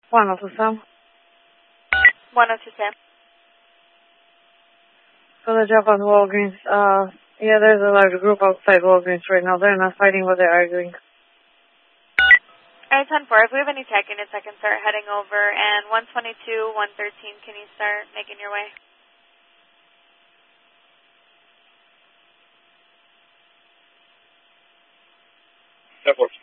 102 Sam. 102 Sam. So the job on Walgreens, yeah, there's a large group outside Walgreens right now. They're not fighting, but they're arguing. Alright, 10-4. If we have any tech units, I can start heading over. And 122, 113, can you start making your way? Network